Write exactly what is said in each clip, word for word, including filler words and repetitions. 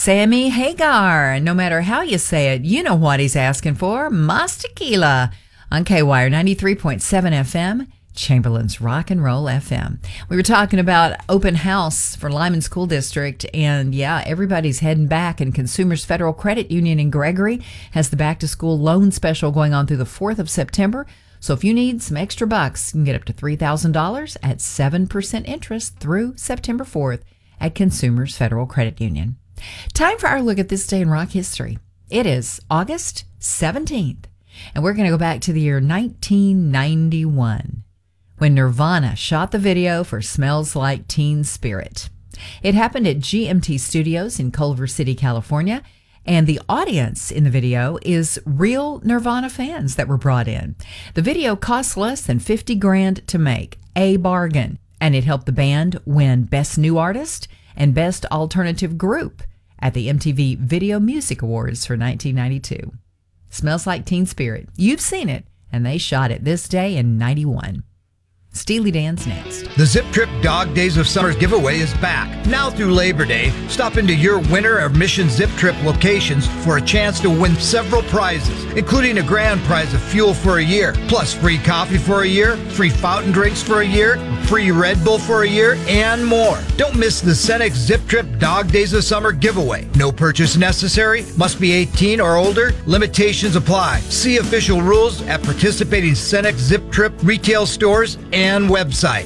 Sammy Hagar. No matter how you say it, you know what he's asking for. Mas Tequila on K-Wire ninety-three point seven F M, Chamberlain's Rock and Roll F M. We were talking about open house for Lyman School District, and yeah, everybody's heading back, and Consumers Federal Credit Union in Gregory has the back-to-school loan special going on through the fourth of September. So if you need some extra bucks, you can get up to three thousand dollars at seven percent interest through September fourth at Consumers Federal Credit Union. Time for our look at this day in rock history. It is August seventeenth, and we're going to go back to the year nineteen ninety-one, when Nirvana shot the video for Smells Like Teen Spirit. It happened at G M T Studios in Culver City, California, and the audience in the video is real Nirvana fans that were brought in. The video cost less than fifty grand to make, a bargain, and it helped the band win Best New Artist and Best Alternative Group at the M T V Video Music Awards for nineteen ninety-two. Smells Like Teen Spirit. You've seen it, and they shot it this day in ninety-one. Steely Dan's next. The Zip Trip Dog Days of Summer giveaway is back. Now through Labor Day, stop into your winter or Mission Zip Trip locations for a chance to win several prizes, including a grand prize of fuel for a year, plus free coffee for a year, free fountain drinks for a year, free Red Bull for a year, and more. Don't miss the Cenex Zip Trip Dog Days of Summer giveaway. No purchase necessary, must be eighteen or older, limitations apply. See official rules at participating Cenex Zip Trip retail stores and website.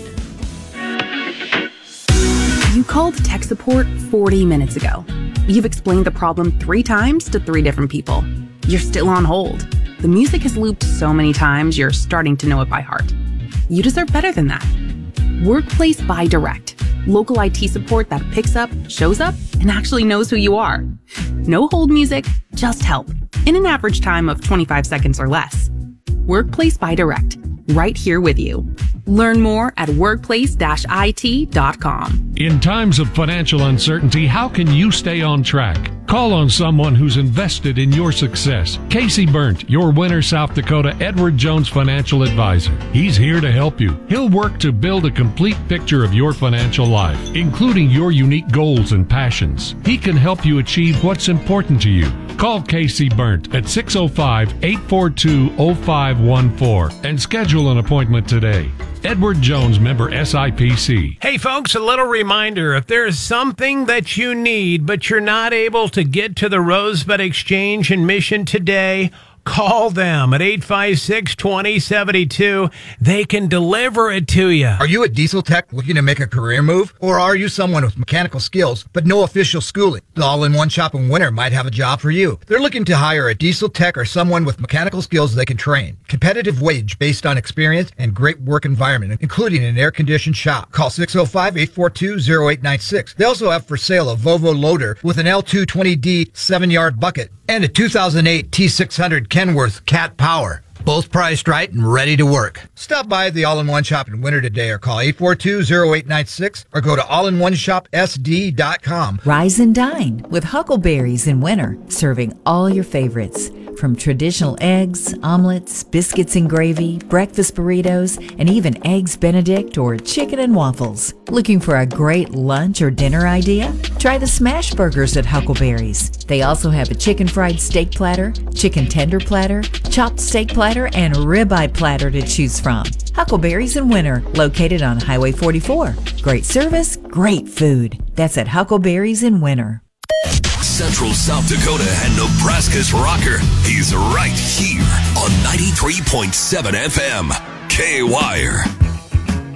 You called tech support forty minutes ago. You've explained the problem three times to three different people. You're still on hold. The music has looped so many times, you're starting to know it by heart. You deserve better than that. Workplace by Direct. Local I T support that picks up, shows up, and actually knows who you are. No hold music, just help. In an average time of twenty-five seconds or less. Workplace by Direct. Right here with you. Learn more at workplace dash I T dot com. In times of financial uncertainty, how can you stay on track? Call on someone who's invested in your success. Casey Burnt, your Winter, South Dakota Edward Jones financial advisor. He's here to help you. He'll work to build a complete picture of your financial life, including your unique goals and passions. He can help you achieve what's important to you. Call Casey Burnt at six oh five, eight four two, oh five one four and schedule an appointment today. Edward Jones, member S I P C. Hey folks, a little reminder, if there's something that you need but you're not able to get to the Rosebud Exchange in Mission today, call them at eight five six, two oh seven two. They can deliver it to you. Are you a diesel tech looking to make a career move? Or are you someone with mechanical skills but no official schooling? The All-in-One Shop in Winter might have a job for you. They're looking to hire a diesel tech or someone with mechanical skills they can train. Competitive wage based on experience and great work environment, including an air-conditioned shop. Call six oh five, eight four two, oh eight nine six. They also have for sale a Volvo loader with an L two twenty D seven-yard bucket and a two thousand eight T six hundred Kenworth Cat Power. Both priced right and ready to work. Stop by the All-in-One Shop in Winter today or call eight four two, oh eight nine six or go to all in one shop s d dot com. Rise and dine with Huckleberries in Winter, serving all your favorites. From traditional eggs, omelets, biscuits and gravy, breakfast burritos, and even Eggs Benedict or chicken and waffles. Looking for a great lunch or dinner idea? Try the smash burgers at Huckleberries. They also have a chicken fried steak platter, chicken tender platter, chopped steak platter, and ribeye platter to choose from. Huckleberries in Winter, located on Highway forty-four. Great service, great food. That's at Huckleberries in Winter. Central South Dakota and Nebraska's rocker. He's right here on ninety-three point seven F M, K-Wire.